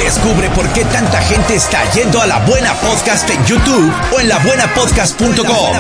Descubre por qué tanta gente está yendo a La Buena Podcast en YouTube o en labuenapodcast.com.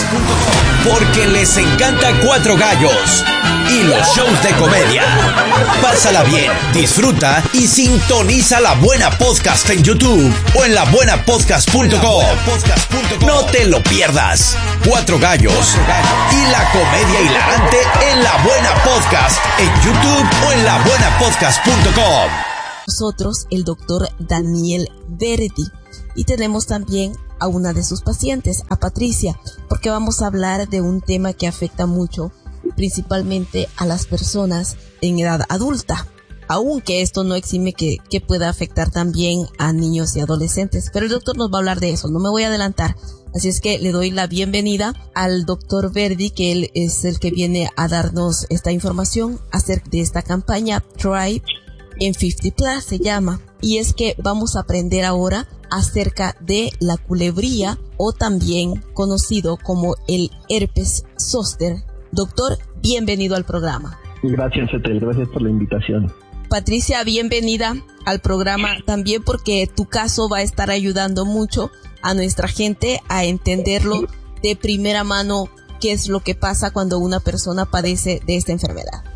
Porque les encanta Cuatro Gallos y los shows de comedia. Pásala bien, disfruta y sintoniza La Buena Podcast en YouTube o en labuenapodcast.com. No te lo pierdas. Cuatro Gallos y la comedia hilarante en La Buena Podcast en YouTube o en labuenapodcast.com. Nosotros, el doctor Daniel Verdi, y tenemos también a una de sus pacientes, a Patricia, porque vamos a hablar de un tema que afecta mucho, principalmente a las personas en edad adulta, aunque esto no exime que pueda afectar también a niños y adolescentes, pero el doctor nos va a hablar de eso, no me voy a adelantar. Así es que le doy la bienvenida al doctor Verdi, que él es el que viene a darnos esta información acerca de esta campaña Thrive en 50 Plus se llama, y es que vamos a aprender ahora acerca de la culebría, o también conocido como el herpes zóster. Doctor, bienvenido al programa. Gracias, Etel, gracias por la invitación. Patricia, bienvenida al programa también, porque tu caso va a estar ayudando mucho a nuestra gente a entenderlo de primera mano, qué es lo que pasa cuando una persona padece de esta enfermedad.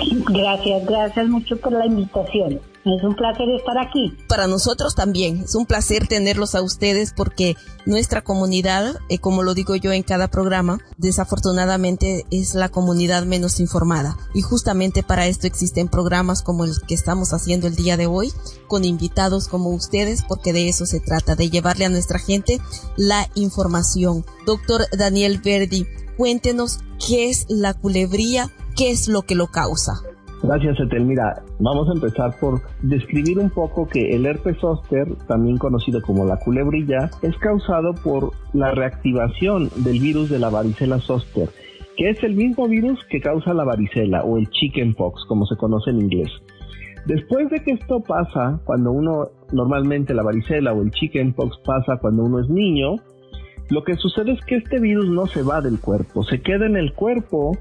Gracias mucho por la invitación. Es un placer estar aquí. Para nosotros también, es un placer tenerlos a ustedes porque nuestra comunidad, como lo digo yo en cada programa, desafortunadamente es la comunidad menos informada. Y justamente para esto existen programas como el que estamos haciendo el día de hoy, con invitados como ustedes, porque de eso se trata, de llevarle a nuestra gente la información. Doctor Daniel Verdi, cuéntenos qué es la culebría, qué es lo que lo causa. Gracias, Etel. Mira, vamos a empezar por describir un poco que el herpes zóster, también conocido como la culebrilla, es causado por la reactivación del virus de la varicela zóster, que es el mismo virus que causa la varicela o el chickenpox, como se conoce en inglés. Después de que esto pasa, cuando normalmente la varicela o el chickenpox pasa cuando uno es niño, lo que sucede es que este virus no se va del cuerpo, se queda en el cuerpo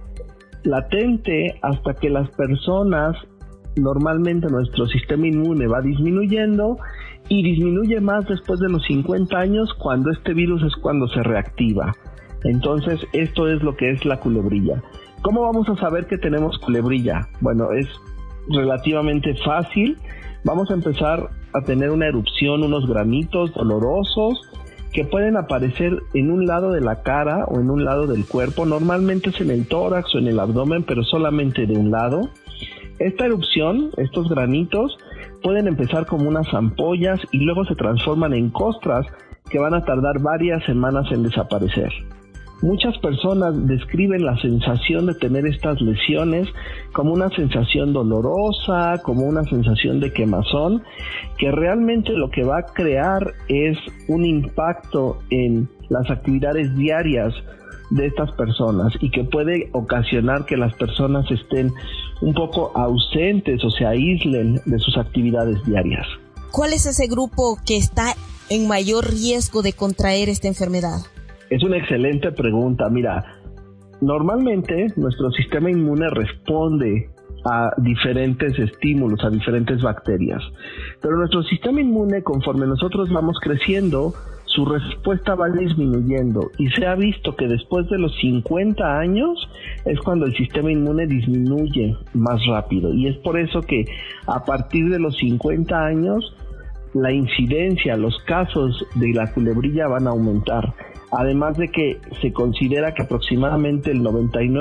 latente hasta que las personas, normalmente nuestro sistema inmune va disminuyendo y disminuye más después de los 50 años, cuando este virus es cuando se reactiva. Entonces, esto es lo que es la culebrilla. ¿Cómo vamos a saber que tenemos culebrilla? Bueno, es relativamente fácil. Vamos a empezar a tener una erupción, unos granitos dolorosos que pueden aparecer en un lado de la cara o en un lado del cuerpo. Normalmente es en el tórax o en el abdomen, pero solamente de un lado. Esta erupción, estos granitos, pueden empezar como unas ampollas y luego se transforman en costras que van a tardar varias semanas en desaparecer. Muchas personas describen la sensación de tener estas lesiones como una sensación dolorosa, como una sensación de quemazón, que realmente lo que va a crear es un impacto en las actividades diarias de estas personas y que puede ocasionar que las personas estén un poco ausentes o se aíslen de sus actividades diarias. ¿Cuál es ese grupo que está en mayor riesgo de contraer esta enfermedad? Es una excelente pregunta. Mira, normalmente nuestro sistema inmune responde a diferentes estímulos, a diferentes bacterias. Pero nuestro sistema inmune, conforme nosotros vamos creciendo, su respuesta va disminuyendo. Y se ha visto que después de los 50 años es cuando el sistema inmune disminuye más rápido. Y es por eso que a partir de los 50 años, la incidencia, los casos de la culebrilla van a aumentar. Además de que se considera que aproximadamente el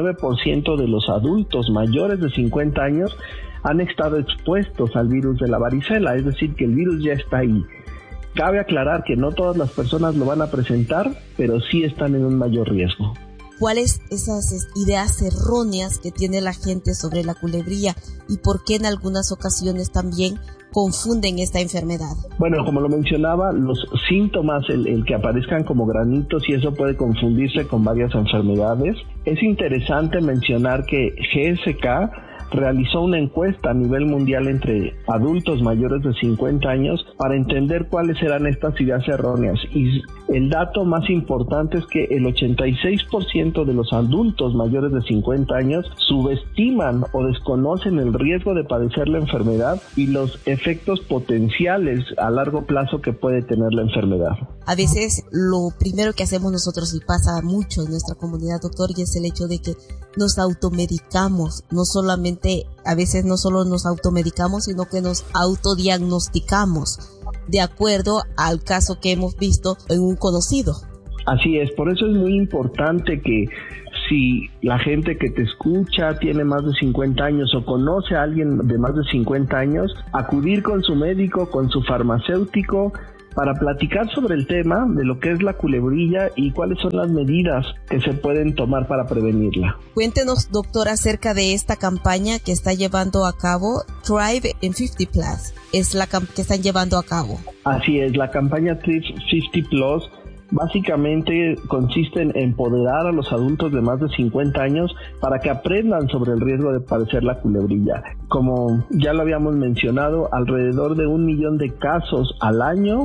99% de los adultos mayores de 50 años han estado expuestos al virus de la varicela, es decir, que el virus ya está ahí. Cabe aclarar que no todas las personas lo van a presentar, pero sí están en un mayor riesgo. ¿Cuáles esas ideas erróneas que tiene la gente sobre la culebrilla y por qué en algunas ocasiones también confunden esta enfermedad? Bueno, como lo mencionaba, los síntomas, el que aparezcan como granitos, y eso puede confundirse con varias enfermedades. Es interesante mencionar que GSK realizó una encuesta a nivel mundial entre adultos mayores de 50 años para entender cuáles eran estas ideas erróneas. Y el dato más importante es que el 86% de los adultos mayores de 50 años subestiman o desconocen el riesgo de padecer la enfermedad y los efectos potenciales a largo plazo que puede tener la enfermedad. A veces lo primero que hacemos nosotros, y pasa mucho en nuestra comunidad, doctor, y es el hecho de que nos automedicamos. A veces no solo nos automedicamos, sino que nos autodiagnosticamos de acuerdo al caso que hemos visto en un conocido. Así es, por eso es muy importante que si la gente que te escucha tiene más de 50 años o conoce a alguien de más de 50 años, acudir con su médico, con su farmacéutico, para platicar sobre el tema de lo que es la culebrilla y cuáles son las medidas que se pueden tomar para prevenirla. Cuéntenos, doctor, acerca de esta campaña que está llevando a cabo Thrive in 50 Plus. Es la que están llevando a cabo. Así es, la campaña Thrive 50 Plus básicamente consiste en empoderar a los adultos de más de 50 años para que aprendan sobre el riesgo de padecer la culebrilla. Como ya lo habíamos mencionado, alrededor de 1 millón de casos al año